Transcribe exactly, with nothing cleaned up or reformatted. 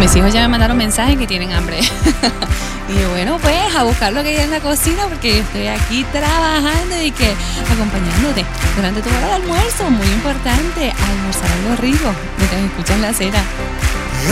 mis hijos ya me mandaron mensajes que tienen hambre. Y yo, bueno, pues a buscar lo que hay en la cocina, porque yo estoy aquí trabajando y que acompañándote durante tu hora de almuerzo. Muy importante, almorzar algo rico mientras escuchas la cena.